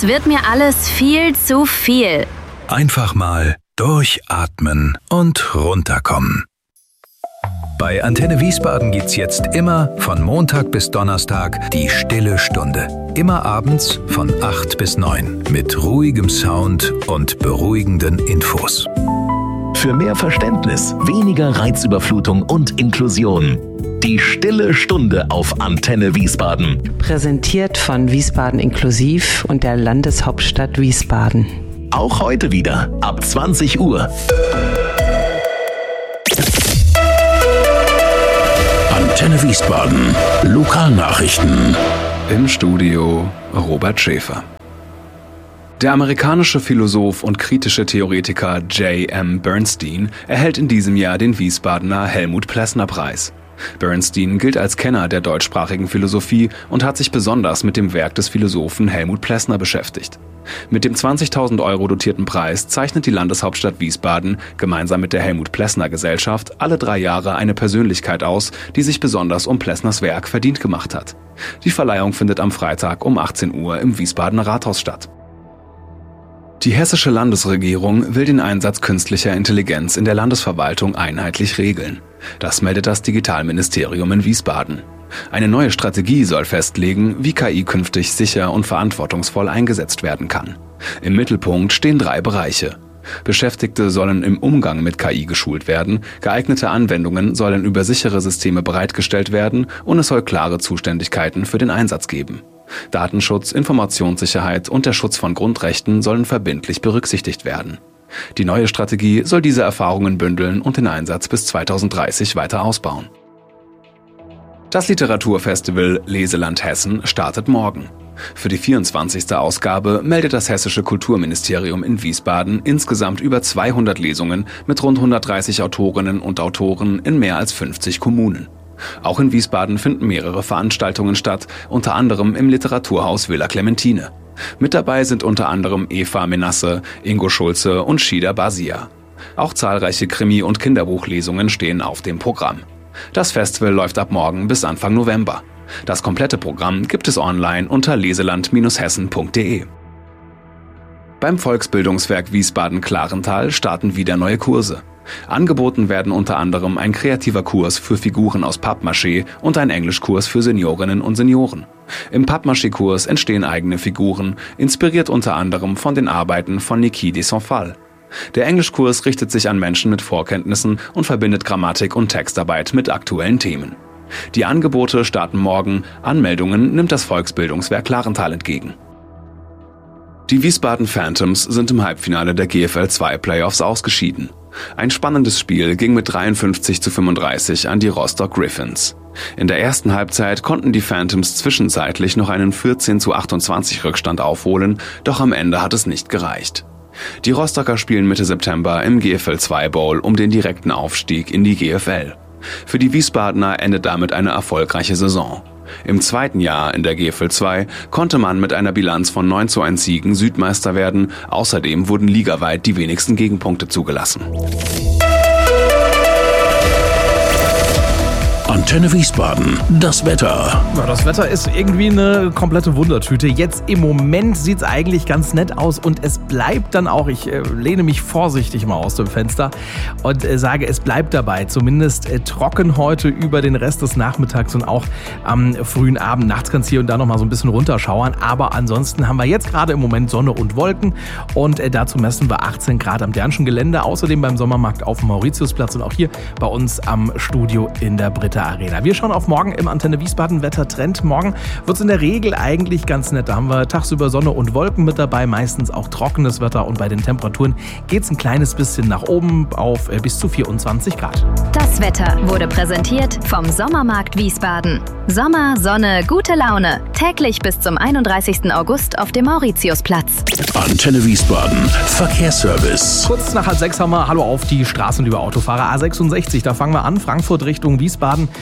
Das wird mir alles viel zu viel. Einfach mal durchatmen und runterkommen. Bei Antenne Wiesbaden gibt's jetzt immer von Montag bis Donnerstag die Stille Stunde. Immer abends von 8 bis 9 mit ruhigem Sound und beruhigenden Infos. Für mehr Verständnis, weniger Reizüberflutung und Inklusion. Die Stille Stunde auf Antenne Wiesbaden. Präsentiert von Wiesbaden Inklusiv und der Landeshauptstadt Wiesbaden. Auch heute wieder ab 20 Uhr. Antenne Wiesbaden. Lokalnachrichten. Im Studio Robert Schäfer. Der amerikanische Philosoph und kritische Theoretiker J.M. Bernstein erhält in diesem Jahr den Wiesbadener Helmut-Plessner-Preis. Bernstein gilt als Kenner der deutschsprachigen Philosophie und hat sich besonders mit dem Werk des Philosophen Helmut Plessner beschäftigt. Mit dem 20.000 € dotierten Preis zeichnet die Landeshauptstadt Wiesbaden gemeinsam mit der Helmut-Plessner-Gesellschaft alle 3 Jahre eine Persönlichkeit aus, die sich besonders um Plessners Werk verdient gemacht hat. Die Verleihung findet am Freitag um 18 Uhr im Wiesbadener Rathaus statt. Die hessische Landesregierung will den Einsatz künstlicher Intelligenz in der Landesverwaltung einheitlich regeln. Das meldet das Digitalministerium in Wiesbaden. Eine neue Strategie soll festlegen, wie KI künftig sicher und verantwortungsvoll eingesetzt werden kann. Im Mittelpunkt stehen 3 Bereiche. Beschäftigte sollen im Umgang mit KI geschult werden, geeignete Anwendungen sollen über sichere Systeme bereitgestellt werden und es soll klare Zuständigkeiten für den Einsatz geben. Datenschutz, Informationssicherheit und der Schutz von Grundrechten sollen verbindlich berücksichtigt werden. Die neue Strategie soll diese Erfahrungen bündeln und den Einsatz bis 2030 weiter ausbauen. Das Literaturfestival Leseland Hessen startet morgen. Für die 24. Ausgabe meldet das Hessische Kulturministerium in Wiesbaden insgesamt über 200 Lesungen mit rund 130 Autorinnen und Autoren in mehr als 50 Kommunen. Auch in Wiesbaden finden mehrere Veranstaltungen statt, unter anderem im Literaturhaus Villa Clementine. Mit dabei sind unter anderem Eva Menasse, Ingo Schulze und Shida Basia. Auch zahlreiche Krimi- und Kinderbuchlesungen stehen auf dem Programm. Das Festival läuft ab morgen bis Anfang November. Das komplette Programm gibt es online unter leseland-hessen.de. Beim Volksbildungswerk Wiesbaden-Klarental starten wieder neue Kurse. Angeboten werden unter anderem ein kreativer Kurs für Figuren aus Pappmaché und ein Englischkurs für Seniorinnen und Senioren. Im Pappmaché-Kurs entstehen eigene Figuren, inspiriert unter anderem von den Arbeiten von Niki de Saint-Phal. Der Englischkurs richtet sich an Menschen mit Vorkenntnissen und verbindet Grammatik und Textarbeit mit aktuellen Themen. Die Angebote starten morgen, Anmeldungen nimmt das Volksbildungswerk Klarental entgegen. Die Wiesbaden Phantoms sind im Halbfinale der GFL 2 Playoffs ausgeschieden. Ein spannendes Spiel ging mit 53:35 an die Rostock Griffins. In der ersten Halbzeit konnten die Phantoms zwischenzeitlich noch einen 14:28 Rückstand aufholen, doch am Ende hat es nicht gereicht. Die Rostocker spielen Mitte September im GFL 2 Bowl um den direkten Aufstieg in die GFL. Für die Wiesbadener endet damit eine erfolgreiche Saison. Im zweiten Jahr in der GFL 2 konnte man mit einer Bilanz von 9:1 Siegen Südmeister werden. Außerdem wurden ligaweit die wenigsten Gegenpunkte zugelassen. Antenne Wiesbaden, das Wetter. Ja, das Wetter ist irgendwie eine komplette Wundertüte. Jetzt im Moment sieht es eigentlich ganz nett aus und es bleibt dann auch, ich lehne mich vorsichtig mal aus dem Fenster und sage, es bleibt dabei. Zumindest trocken heute über den Rest des Nachmittags und auch am frühen Abend. Nachts kann es hier und da noch mal so ein bisschen runterschauern, aber ansonsten haben wir jetzt gerade im Moment Sonne und Wolken und dazu messen wir 18 Grad am Dernschen Gelände. Außerdem beim Sommermarkt auf dem Mauritiusplatz und auch hier bei uns am Studio in der Britta Arena. Wir schauen auf morgen im Antenne Wiesbaden Wettertrend. Morgen wird es in der Regel eigentlich ganz nett. Da haben wir tagsüber Sonne und Wolken mit dabei, meistens auch trockenes Wetter und bei den Temperaturen geht es ein kleines bisschen nach oben auf bis zu 24 Grad. Das Wetter wurde präsentiert vom Sommermarkt Wiesbaden. Sommer, Sonne, gute Laune. Täglich bis zum 31. August auf dem Mauritiusplatz. Antenne Wiesbaden, Verkehrsservice. Kurz nach 6:30 haben wir Hallo auf die Straßen, liebe Autofahrer. A66, da fangen wir an. Frankfurt Richtung Wiesbaden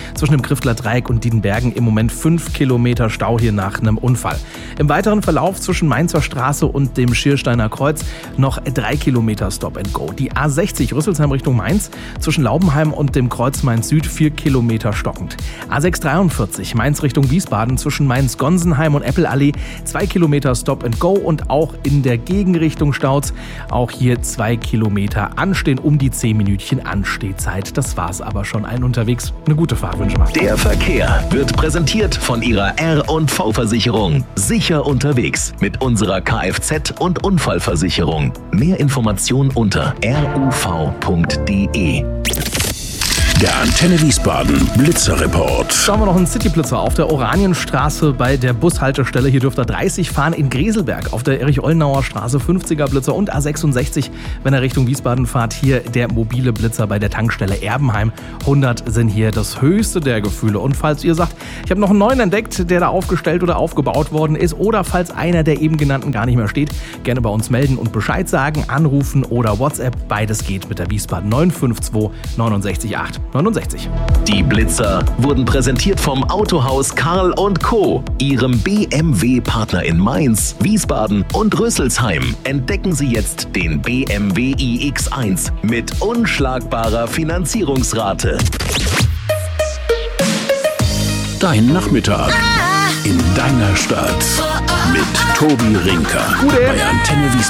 zwischen dem Griftler Dreieck und Diedenbergen im Moment 5 Kilometer Stau hier nach einem Unfall. Im weiteren Verlauf zwischen Mainzer Straße und dem Schiersteiner Kreuz noch 3 Kilometer Stop and Go. Die A60 Rüsselsheim Richtung Mainz zwischen Laubenheim und dem Kreuz Mainz Süd 4 Kilometer stockend. A643 Mainz Richtung Wiesbaden zwischen Mainz-Gonsenheim und Eppelallee 2 Kilometer Stop and Go und auch in der Gegenrichtung Staus. Auch hier 2 Kilometer anstehen, um die 10 Minütchen Anstehzeit. Das war's aber schon. Allen unterwegs eine gute Fahrt wünschen wir. Der Verkehr wird präsentiert von Ihrer R&V-Versicherung. Sicher unterwegs mit unserer Kfz- und Unfallversicherung. Mehr Informationen unter ruv.de. Der Antenne Wiesbaden Blitzerreport. Schauen wir noch einen Cityblitzer auf der Oranienstraße bei der Bushaltestelle. Hier dürft ihr 30 fahren in Greselberg. Auf der Erich-Ollenauer Straße 50er Blitzer und A66, wenn ihr Richtung Wiesbaden fahrt. Hier der mobile Blitzer bei der Tankstelle Erbenheim. 100 sind hier das höchste der Gefühle. Und falls ihr sagt, ich habe noch einen neuen entdeckt, der da aufgestellt oder aufgebaut worden ist, oder falls einer der eben genannten gar nicht mehr steht, gerne bei uns melden und Bescheid sagen, anrufen oder WhatsApp. Beides geht mit der Wiesbaden 952 69 8 69. Die Blitzer wurden präsentiert vom Autohaus Karl & Co., Ihrem BMW-Partner in Mainz, Wiesbaden und Rüsselsheim. Entdecken Sie jetzt den BMW iX1 mit unschlagbarer Finanzierungsrate. Dein Nachmittag in deiner Stadt mit Tobi Rinker bei Antenne Wiesbaden.